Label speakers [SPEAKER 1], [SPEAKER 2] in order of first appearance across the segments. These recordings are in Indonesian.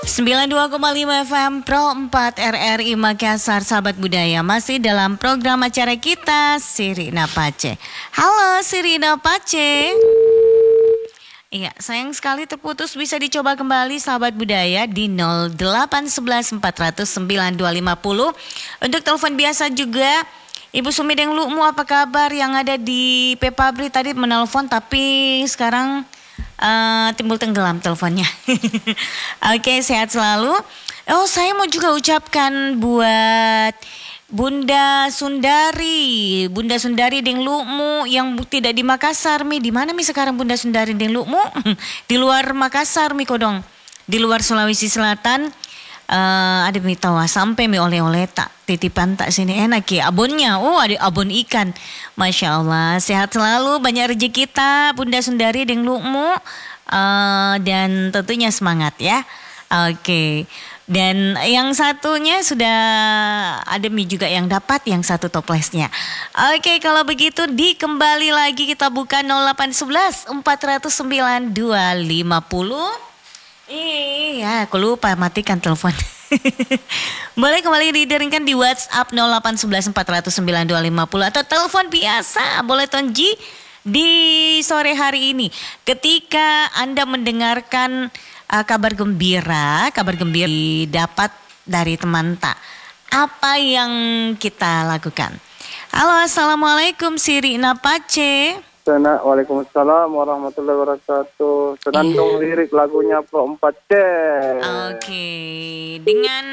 [SPEAKER 1] 92,5 FM Pro 4 RRI Makassar, sahabat budaya, masih dalam program acara kita Sirina Pace. Halo Sirina Pace. Iya, sayang sekali terputus, bisa dicoba kembali sahabat budaya di 0811 400 9250. Untuk telepon biasa juga, Ibu Sumideng Lukmu, apa kabar? Yang ada di Pepabri tadi menelpon tapi sekarang timbul tenggelam teleponnya. Oke, sehat selalu. Oh, saya mau juga ucapkan buat Bunda Sundari Deng Lukmu yang tidak di Makassar mi. Di mana mi sekarang Bunda Sundari Deng Lukmu? Di luar Makassar mi kodong. Di luar Sulawesi Selatan. Ada mi tawa sampai mi oleh-oleh tak titipan tak sini enak ya abonnya. Oh, ada abon ikan. Masya Allah, sehat selalu, banyak rezeki kita Bunda Sundari Deng Lukmu, dan tentunya semangat ya. Oke. Dan yang satunya sudah ada mi juga yang dapat yang satu toplesnya. Oke, kalau begitu dikembali lagi kita buka 0811 409 250. Iya, aku lupa matikan telepon. Boleh kembali dideringkan di WhatsApp 0811 409 250 atau telepon biasa. Boleh Tonji di sore hari ini. Ketika Anda mendengarkan kabar gembira didapat dari teman tak, apa yang kita lakukan? Halo, assalamualaikum Sirina Pace.
[SPEAKER 2] Waalaikumsalam warahmatullahi wabarakatuh. Senandung lirik lagunya Pro 4C.
[SPEAKER 1] Oke, dengan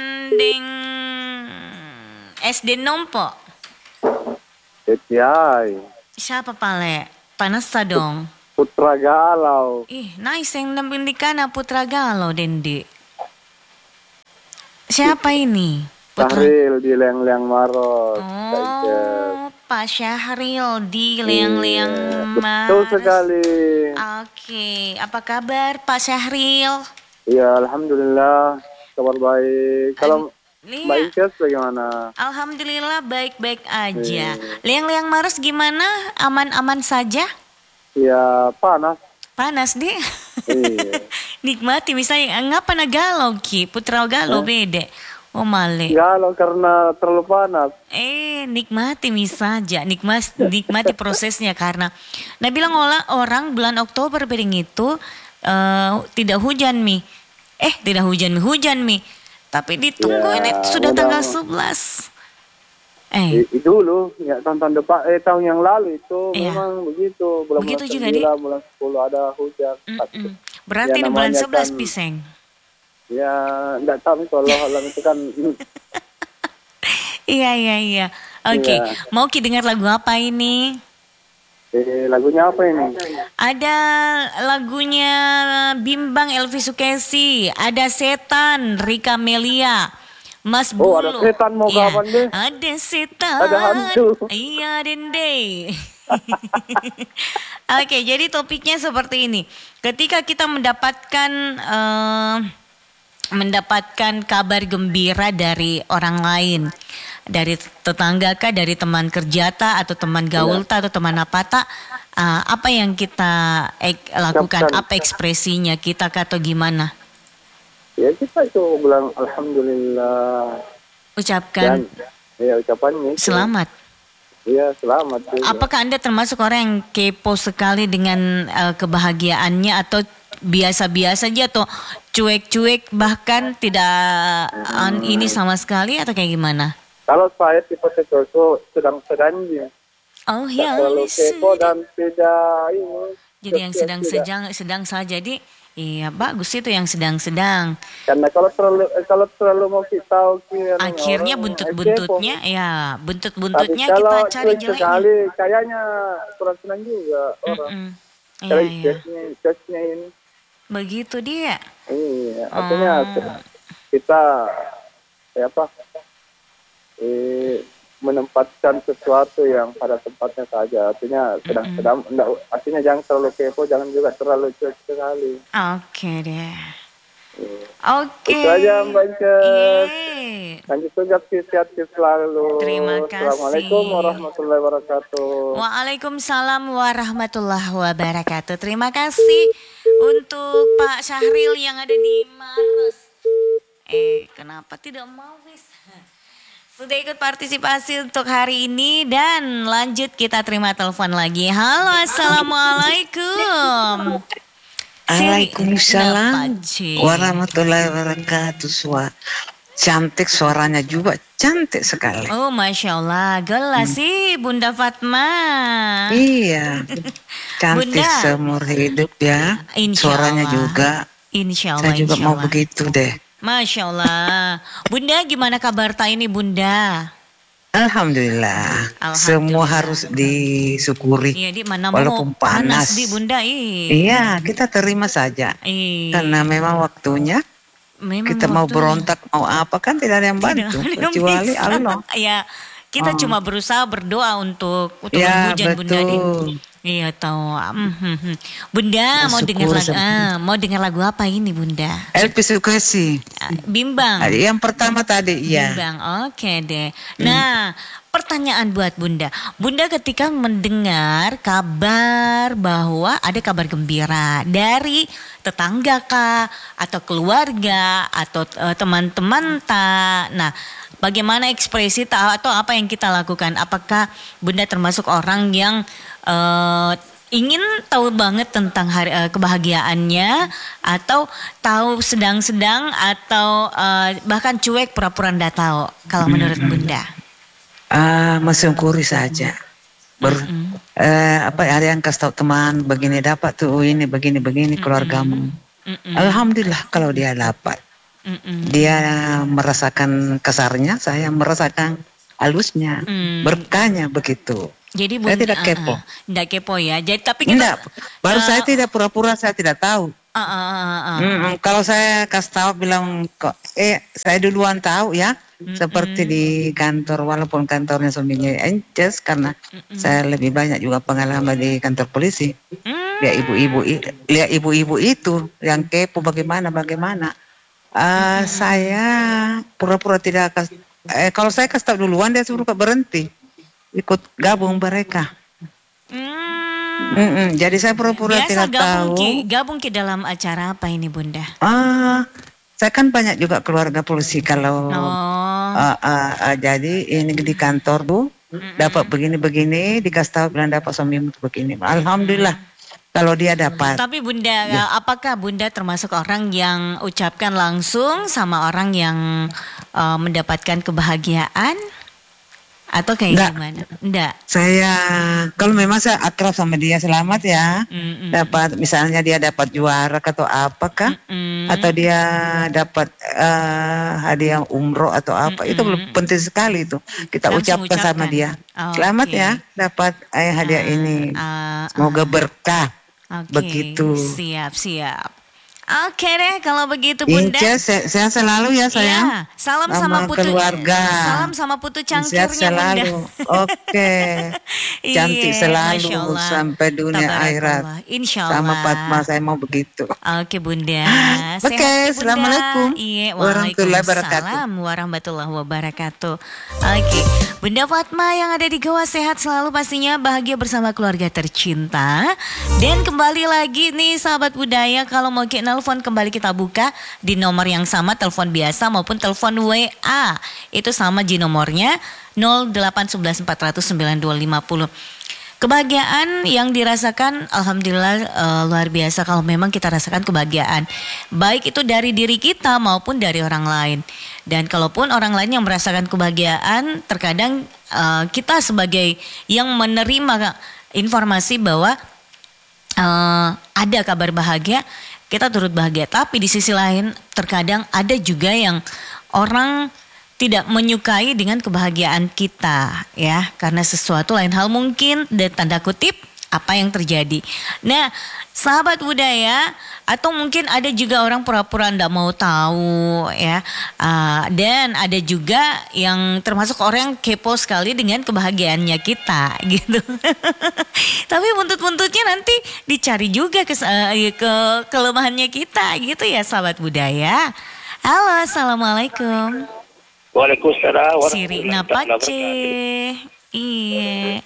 [SPEAKER 1] SD Nompo.
[SPEAKER 2] Etiai.
[SPEAKER 1] Siapa pale? Panas dong.
[SPEAKER 2] Putra Galau.
[SPEAKER 1] Nice yang nembundikan Putra Galau Dendi. Siapa ini?
[SPEAKER 2] Syahril di Leang-Leang Maros.
[SPEAKER 1] Pak Syahril di Leang-Leang Maros.
[SPEAKER 2] Betul sekali.
[SPEAKER 1] Oke, apa kabar Pak Syahril?
[SPEAKER 2] Ya, alhamdulillah kabar baik. Kalau Mbak Inces bagaimana?
[SPEAKER 1] Alhamdulillah baik-baik aja. Leang-Leang Maros gimana? Aman-aman saja?
[SPEAKER 2] Ya, panas.
[SPEAKER 1] Panas deh.
[SPEAKER 2] Iya.
[SPEAKER 1] Nikmati misalnya ngapa na galau ki? Putra galau bede. Oh male.
[SPEAKER 2] Galau karena terlalu panas.
[SPEAKER 1] Nikmati saja, nikmati prosesnya karena. Nah bilang orang bulan Oktober bering itu tidak hujan mi. Hujan mi. Tapi ditunggu ini sudah tanggal 11.
[SPEAKER 2] Dulu ya tahun depan tahun yang lalu itu memang begitu.
[SPEAKER 1] Begitu juga di
[SPEAKER 2] bulan 10 ada hujan.
[SPEAKER 1] Berarti ini bulan 11 piseng.
[SPEAKER 2] Ya, enggak tahu kalau alam itu kan.
[SPEAKER 1] Iya. Oke, mau dengar lagu apa ini?
[SPEAKER 2] Lagunya apa ini?
[SPEAKER 1] Ada lagunya Bimbang Elvi Sukesi, ada Setan Rika Melia, Mas Bulu.
[SPEAKER 2] Ada setan mau kapan deh?
[SPEAKER 1] Ada setan.
[SPEAKER 2] Ada hantu.
[SPEAKER 1] Iya, Dende. Oke, jadi topiknya seperti ini. Ketika kita mendapatkan kabar gembira dari orang lain, dari tetangga kah, dari teman kerja atau teman gaul atau teman apa apa yang kita lakukan, apa ekspresinya kita atau gimana?
[SPEAKER 2] Ya kita itu bilang alhamdulillah.
[SPEAKER 1] Ucapkan.
[SPEAKER 2] Ucapannya.
[SPEAKER 1] Selamat.
[SPEAKER 2] Iya, selamat.
[SPEAKER 1] Apakah Anda termasuk orang yang kepo sekali dengan kebahagiaannya atau biasa-biasa aja atau cuek-cuek bahkan tidak ini sama sekali atau kayak gimana?
[SPEAKER 2] Kalau saya tipe itu sedang-sedangnya.
[SPEAKER 1] Oh ya,
[SPEAKER 2] terlalu kepo dan tidak ini.
[SPEAKER 1] Jadi yang sedang saja. Jadi iya bagus itu yang sedang-sedang.
[SPEAKER 2] Karena kalau terlalu mau kita
[SPEAKER 1] akhirnya buntut-buntutnya kita cari jeleknya.
[SPEAKER 2] Sekali kayaknya kurang senang juga orang. Cashnya ini.
[SPEAKER 1] Begitu dia.
[SPEAKER 2] Iya, artinya kita menempatkan sesuatu yang pada tempatnya saja. Artinya sedang artinya jangan terlalu kepo, jangan juga terlalu cuek sekali.
[SPEAKER 1] Oke deh. Oke.
[SPEAKER 2] Itu aja Mbak Inces. Lanjut tugas, sehat selalu.
[SPEAKER 1] Terima kasih.
[SPEAKER 2] Assalamualaikum warahmatullahi wabarakatuh.
[SPEAKER 1] Waalaikumsalam warahmatullahi wabarakatuh. Terima kasih untuk Pak Syahril yang ada di Maros. kenapa tidak mau wis? Sudah ikut partisipasi untuk hari ini dan lanjut kita terima telepon lagi. Halo, assalamualaikum.
[SPEAKER 3] Waalaikumsalam warahmatullahi wabarakatuh. Cantik suaranya juga cantik sekali.
[SPEAKER 1] Oh, Masya Allah, gelas sih Bunda Fatma.
[SPEAKER 3] Iya, cantik
[SPEAKER 1] Bunda.
[SPEAKER 3] seumur hidup ya.
[SPEAKER 1] Insya
[SPEAKER 3] Suaranya
[SPEAKER 1] Allah.
[SPEAKER 3] juga.
[SPEAKER 1] Insya Allah.
[SPEAKER 3] Saya juga
[SPEAKER 1] insya
[SPEAKER 3] mau
[SPEAKER 1] Allah.
[SPEAKER 3] begitu deh.
[SPEAKER 1] Masya Allah. Bunda, gimana kabar tak ini Bunda?
[SPEAKER 3] Alhamdulillah.
[SPEAKER 1] Alhamdulillah.
[SPEAKER 3] Semua harus disyukuri.
[SPEAKER 1] Iya, di mana
[SPEAKER 3] Walaupun
[SPEAKER 1] mau panas
[SPEAKER 3] panas.
[SPEAKER 1] di Bunda.
[SPEAKER 3] Iya, kita terima saja. Karena memang waktunya
[SPEAKER 1] Memang
[SPEAKER 3] kita mau
[SPEAKER 1] waktunya.
[SPEAKER 3] berontak mau apa kan tidak ada yang bantu
[SPEAKER 1] Tidak ada yang
[SPEAKER 3] kecuali
[SPEAKER 1] bisa.
[SPEAKER 3] Allah.
[SPEAKER 1] Ya, kita
[SPEAKER 3] Oh.
[SPEAKER 1] cuma berusaha berdoa untuk turun
[SPEAKER 3] Ya
[SPEAKER 1] hujan Bunda.
[SPEAKER 3] betul.
[SPEAKER 1] Iya tahu. Bunda mau
[SPEAKER 3] Bersyukur
[SPEAKER 1] dengar lagu,
[SPEAKER 3] sama-
[SPEAKER 1] mau dengar lagu apa ini Bunda?
[SPEAKER 3] Elvis Sukesi.
[SPEAKER 1] Bimbang.
[SPEAKER 3] Yang pertama tadi, iya.
[SPEAKER 1] Bimbang, oke deh. Nah, pertanyaan buat Bunda. Bunda ketika mendengar kabar bahwa ada kabar gembira dari tetangga kah, atau keluarga, atau teman-teman tak. Nah, bagaimana ekspresi atau apa yang kita lakukan? Apakah Bunda termasuk orang yang ingin tahu banget tentang kebahagiaannya, atau tahu sedang-sedang, atau bahkan cuek pura-pura ndak tahu kalau menurut Bunda?
[SPEAKER 3] Mensyukuri saja. Ada yang kasih tahu teman begini dapat tuh ini begini keluargamu. Alhamdulillah kalau dia dapat. Dia merasakan kasarnya, saya merasakan halusnya, berkahnya begitu.
[SPEAKER 1] Jadi
[SPEAKER 3] saya tidak kepo.
[SPEAKER 1] Tidak kepo ya. Jadi tapi kita
[SPEAKER 3] Enggak, baru saya tidak pura-pura saya tidak tahu. Kalau saya kasih tahu bilang kok saya duluan tahu ya. Seperti di kantor, walaupun kantornya suaminya ences karena saya lebih banyak juga pengalaman di kantor polisi. Lihat ibu-ibu itu yang kepo bagaimana. Saya pura-pura tidak kasih. Kalau saya kasih tahu duluan dia suruh berhenti ikut gabung mereka. Jadi saya pura-pura tidak tahu.
[SPEAKER 1] Gabung ke dalam acara apa ini Bunda?
[SPEAKER 3] Saya kan banyak juga keluarga polisi kalau jadi ini di kantor bu dapat begini dikasih tahu bilang dapat suami begini. Alhamdulillah kalau dia dapat.
[SPEAKER 1] Tapi Bunda, apakah Bunda termasuk orang yang ucapkan langsung sama orang yang mendapatkan kebahagiaan? Atau kayak gimana? Enggak.
[SPEAKER 3] Saya kalau memang saya akrab sama dia selamat ya. Dapat misalnya dia dapat juara atau apakah atau dia dapat hadiah umroh atau apa itu penting sekali itu. Kita
[SPEAKER 1] Langsung
[SPEAKER 3] ucapkan sama dia. Selamat ya dapat hadiah ini. Semoga berkah. Begitu.
[SPEAKER 1] Siap. Oke deh kalau begitu Bunda.
[SPEAKER 3] Sehat selalu ya sayang.
[SPEAKER 1] Iya, salam sama putu
[SPEAKER 3] keluarga.
[SPEAKER 1] Salam sama putu cangkirnya
[SPEAKER 3] sehat selalu.
[SPEAKER 1] Bunda.
[SPEAKER 3] Oke. Cantik selalu sampai dunia akhirat.
[SPEAKER 1] Insyaallah.
[SPEAKER 3] Sama Fatma saya mau begitu.
[SPEAKER 1] Oke Bunda.
[SPEAKER 3] Oke, assalamualaikum.
[SPEAKER 1] Iya,
[SPEAKER 3] waalaikumsalam
[SPEAKER 1] warahmatullahi wabarakatuh. Oke, Bunda Fatma yang ada di Goa sehat selalu pastinya, bahagia bersama keluarga tercinta. Dan kembali lagi nih sahabat budaya, kalau mau telepon kembali kita buka di nomor yang sama, telepon biasa maupun telepon WA. Itu sama di nomornya 0811 400 9250. Kebahagiaan yang dirasakan alhamdulillah luar biasa kalau memang kita rasakan kebahagiaan. Baik itu dari diri kita maupun dari orang lain. Dan kalaupun orang lain yang merasakan kebahagiaan, terkadang kita sebagai yang menerima informasi bahwa ada kabar bahagia, kita turut bahagia. Tapi di sisi lain terkadang ada juga yang orang tidak menyukai dengan kebahagiaan kita ya, karena sesuatu lain hal mungkin dan tanda kutip apa yang terjadi. Nah, sahabat budaya, atau mungkin ada juga orang pura-pura enggak mau tahu ya. Dan ada juga yang termasuk orang yang kepo sekali dengan kebahagiaannya kita gitu. Tapi buntut-buntutnya nanti dicari juga ke kelemahannya kita gitu ya sahabat budaya. Halo, assalamualaikum.
[SPEAKER 2] Waalaikumsalam.
[SPEAKER 1] Siri Napace. Iya.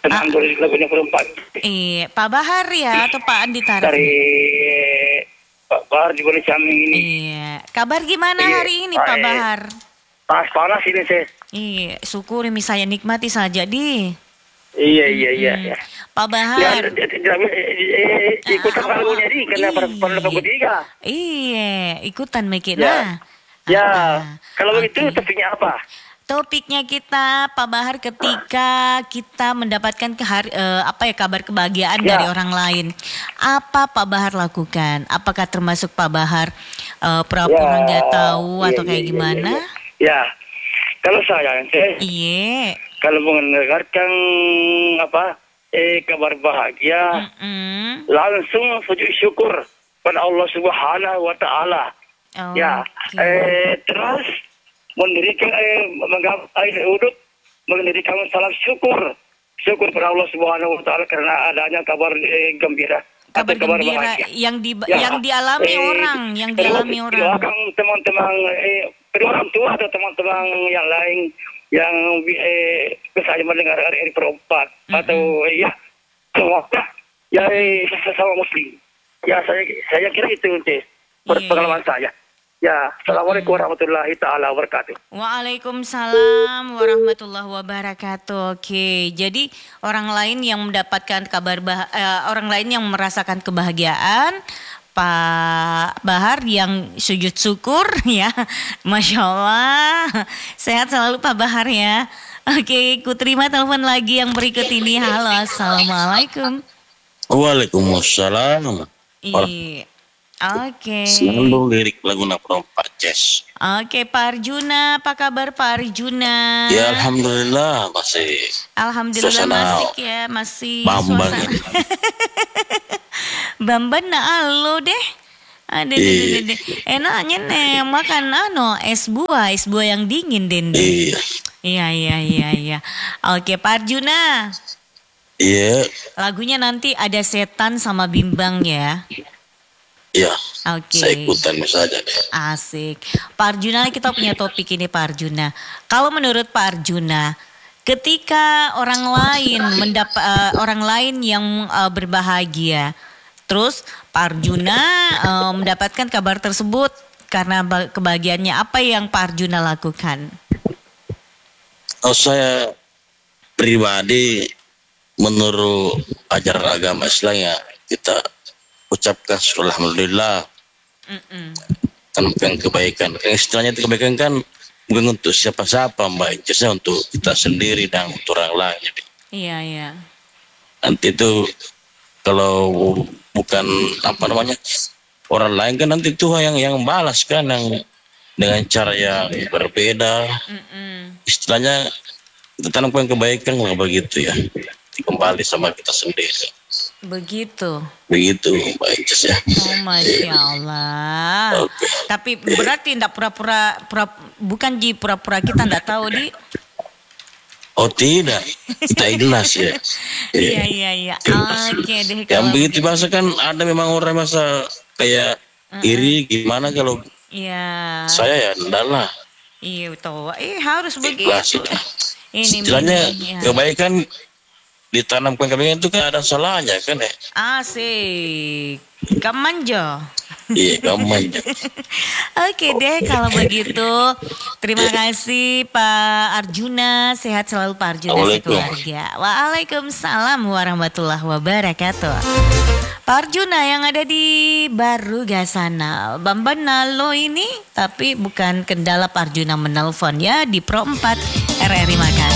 [SPEAKER 2] Alhamdulillah punya perempat.
[SPEAKER 1] Iya, Pak Bahar ya atau Pak Andi Tarif?
[SPEAKER 2] Dari
[SPEAKER 4] Pak Bahar di Gunung Caming ini.
[SPEAKER 1] Iya. Kabar gimana hari ini Pak Bahar?
[SPEAKER 4] Panas ini saya.
[SPEAKER 1] Iya, syukuri misalnya nikmati saja di.
[SPEAKER 4] Iya.
[SPEAKER 1] Pak Bahar.
[SPEAKER 4] Ikutan lagunya di karena pada ketiga.
[SPEAKER 1] Iya, ikutan mikirnya.
[SPEAKER 4] Ya. Kalau begitu topiknya apa?
[SPEAKER 1] Topiknya kita Pak Bahar ketika kita mendapatkan kabar kebahagiaan dari orang lain. Apa Pak Bahar lakukan? Apakah termasuk Pak Bahar pura-pura nggak tahu atau kayak gimana?
[SPEAKER 4] Ya. Kalau saya kalau mendengarkan kabar bahagia, langsung sujud syukur pada Allah Subhanahu wa taala. Ya. Terus mendirikan mendirikan salam syukur pada Allah Subhanahu wa taala karena adanya kabar gembira.
[SPEAKER 1] Kabar gembira yang dialami orang,
[SPEAKER 4] Doakan teman-teman kedua orang tua atau teman-teman yang lain yang bisa mendengar RRI Perempat atau semuanya sesama muslim. Ya saya kira itu pengalaman saya. Ya, assalamualaikum warahmatullahi taala wabarakatuh.
[SPEAKER 1] Waalaikumsalam warahmatullahi wabarakatuh. Oke, jadi orang lain yang mendapatkan orang lain yang merasakan kebahagiaan, Pak Bahar yang sujud syukur ya, Masya Allah. Sehat selalu Pak Bahar ya. Oke, ku terima telepon lagi yang berikut ini. Halo, assalamualaikum.
[SPEAKER 5] Waalaikumsalam.
[SPEAKER 1] Iya. Oke.
[SPEAKER 5] Selalu lirik lagu Perempat Jazz.
[SPEAKER 1] Oke, Pak Arjuna, apa kabar Pak Arjuna?
[SPEAKER 5] Ya alhamdulillah masih.
[SPEAKER 1] Alhamdulillah masih
[SPEAKER 5] Bambang.
[SPEAKER 1] Bambang alo deh. Ada enaknya nih makan es buah yang dingin dende. Iya. Oke, Pak Arjuna.
[SPEAKER 5] Iya.
[SPEAKER 1] Lagunya nanti ada Setan sama Bimbang ya.
[SPEAKER 5] Ya,
[SPEAKER 1] Saya
[SPEAKER 5] saya ikutan saja deh.
[SPEAKER 1] Asik. Pak Arjuna, kita punya topik ini Pak Arjuna. Kalau menurut Pak Arjuna, ketika orang lain yang berbahagia, terus Pak Arjuna mendapatkan kabar tersebut karena kebahagiaannya, apa yang Pak Arjuna lakukan?
[SPEAKER 5] Saya pribadi menurut ajaran agama Islam ya kita ucapkan alhamdulillah tanpa kebaikan. Istilahnya itu kebaikan kan bukan untuk siapa-siapa Mbak, justru untuk kita sendiri dan untuk orang lain.
[SPEAKER 1] Iya.
[SPEAKER 5] Nanti itu kalau bukan orang lain kan nanti Tuhan yang balas kan yang dengan cara yang berbeda. Istilahnya kita tanamkan kebaikan lah begitu ya. Kembali sama kita sendiri.
[SPEAKER 1] Begitu
[SPEAKER 5] Mbak Inces ya.
[SPEAKER 1] Oh Masya Allah. Okay. Tapi berarti tidak pura-pura kita tidak tahu di.
[SPEAKER 5] Oh tidak, kita ikhlas ya.
[SPEAKER 1] Iya. Oke deh.
[SPEAKER 5] Yang begitu bahasa kan ada memang orang masa kayak iri gimana kalau.
[SPEAKER 1] Iya.
[SPEAKER 5] Saya ya enggak lah.
[SPEAKER 1] Iya tahu. Harus begitu. Ini
[SPEAKER 5] istilahnya kebaikan ditanamkan kebaikan itu kan ada salahnya kan ya.
[SPEAKER 1] Asik. Kamanja.
[SPEAKER 5] Iya, kamanja.
[SPEAKER 1] Oke deh kalau begitu. Terima kasih Pak Arjuna. Sehat selalu Pak Arjuna sekeluarga. Waalaikumsalam warahmatullahi wabarakatuh. Pak Arjuna yang ada di Baruga sana. Bambang Nalo ini tapi bukan kendala Pak Arjuna menelpon ya di Pro 4 RRI Makassar.